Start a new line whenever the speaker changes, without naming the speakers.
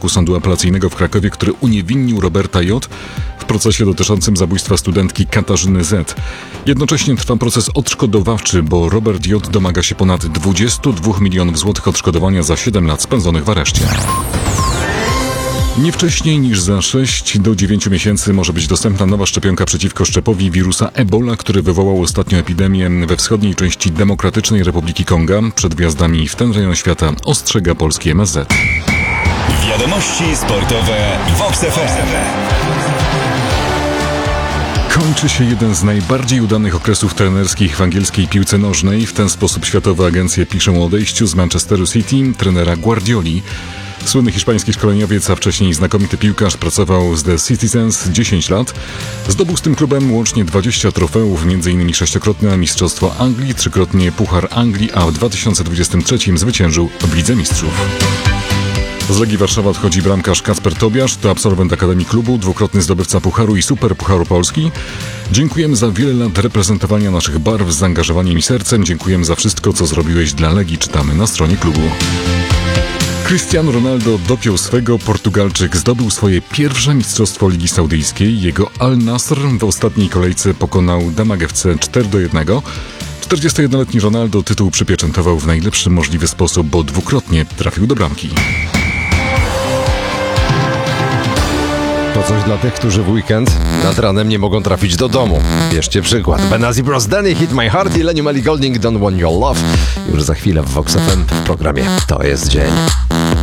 wyroku sądu apelacyjnego w Krakowie, który uniewinnił Roberta J. w procesie dotyczącym zabójstwa studentki Katarzyny Z. Jednocześnie trwa proces odszkodowawczy, bo Robert J. domaga się ponad 22 milionów złotych odszkodowania za 7 lat spędzonych w areszcie. Nie wcześniej niż za 6 do 9 miesięcy może być dostępna nowa szczepionka przeciwko szczepowi wirusa Ebola, który wywołał ostatnią epidemię we wschodniej części Demokratycznej Republiki Konga. Przed wjazdami w ten rejon świata ostrzega polski MSZ.
Wiadomości sportowe w Vox FM.
Kończy się jeden z najbardziej udanych okresów trenerskich w angielskiej piłce nożnej. W ten sposób światowe agencje piszą o odejściu z Manchesteru City trenera Guardioli. Słynny hiszpański szkoleniowiec, a wcześniej znakomity piłkarz, pracował z The Citizens 10 lat. Zdobył z tym klubem łącznie 20 trofeów, m.in. 6-krotne Mistrzostwo Anglii, 3-krotnie Puchar Anglii, a w 2023 zwyciężył w Lidze Mistrzów. Z Legii Warszawa odchodzi bramkarz Kacper Tobiasz, to absolwent Akademii Klubu, 2-krotny zdobywca Pucharu i Superpucharu Polski. Dziękujemy za wiele lat reprezentowania naszych barw z zaangażowaniem i sercem. Dziękujemy za wszystko, co zrobiłeś dla Legii, czytamy na stronie klubu. Cristiano Ronaldo dopiął swego. Portugalczyk zdobył swoje pierwsze mistrzostwo Ligi Saudyjskiej. Jego Al Nassr w ostatniej kolejce pokonał Damag FC 4-1. 41-letni Ronaldo tytuł przypieczętował w najlepszy możliwy sposób, bo dwukrotnie trafił do bramki.
To coś dla tych, którzy w weekend nad ranem nie mogą trafić do domu. Bierzcie przykład. Benazzi Bros. Danny, Hit My Heart i Lenny Ellie Goulding, Don't Want Your Love. Już za chwilę w Vox FM w programie To jest dzień.